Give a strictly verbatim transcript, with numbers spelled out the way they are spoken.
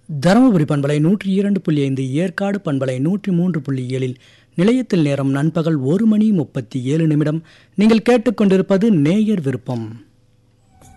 தருமபுரி பண்பலை நூற்றி இரண்டு புள்ளி ஐந்து, ஏற்காடு பண்பலை நூற்றி மூன்று புள்ளி ஏழில் நிலையத்தில் நேரம் நண்பகல் ஒரு மணி முப்பத்தி ஏழு நிமிடம். நீங்கள் கேட்டுக்கொண்டிருப்பது நேயர் விருப்பம்.